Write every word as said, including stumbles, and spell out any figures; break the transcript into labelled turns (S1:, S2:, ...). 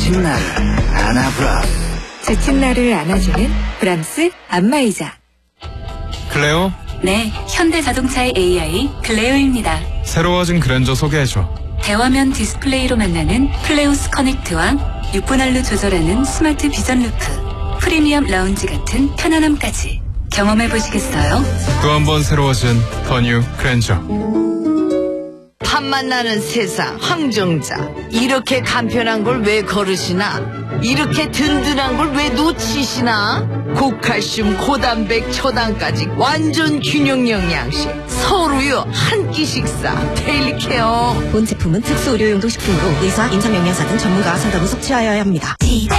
S1: 지친 나를 안아브라스.
S2: 지친 나를 안아주는 브람스 안마의자.
S3: 클레오?
S4: 네, 현대자동차의 에이아이 클레오입니다.
S3: 새로워진 그랜저 소개해줘.
S4: 대화면 디스플레이로 만나는 플레오스 커넥트와 육 분 할로 조절하는 스마트 비전 루프, 프리미엄 라운지 같은 편안함까지 경험해보시겠어요?
S3: 또 한 번 새로워진 더 뉴 그랜저.
S5: 밥 만나는 세상 황정자, 이렇게 간편한 걸 왜 거르시나? 이렇게 든든한 걸 왜 놓치시나? 고칼슘, 고단백, 초당까지 완전 균형 영양식 서로요 한 끼 식사 데일리 케어.
S6: 본 제품은 특수 의료용도 식품으로 의사, 임상영양사 등 전문가와 상담 후 섭취하여야 합니다.